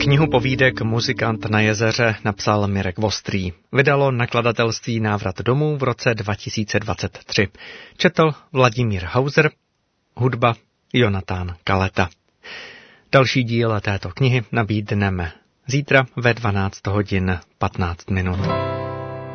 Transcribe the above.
Knihu povídek Muzikant na jezeře napsal Mirek Vostrý. Vydalo nakladatelství Návrat domů v roce 2023. Četl Vladimír Hauser, hudba Jonatán Kaleta. Další díl této knihy nabídneme zítra ve 12 hodin 15 minut.